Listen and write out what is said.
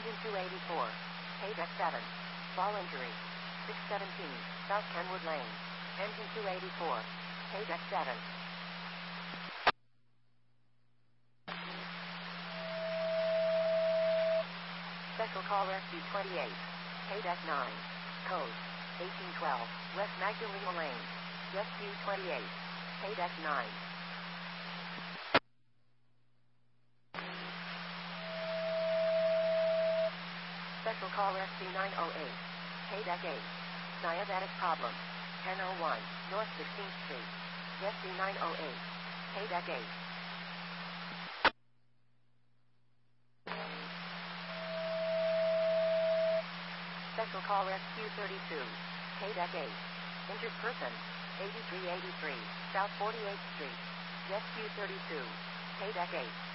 Engine 284. Paydeck 7. Fall injury. 617. South Kenwood Lane. Engine 284. Paydeck 7. Special call Rescue 28. Paydeck 9. Code 1812. West Magdalena Lane. Rescue 28. Paydeck 9. Special call Rescue 908. Paydeck 8. Diabetic problem. 1001 North 16th Street. Rescue 908. Paydeck 8. Special call Rescue 32. Paydeck 8. Injured person. 8383 South 48th Street. Rescue 32. Paydeck 8.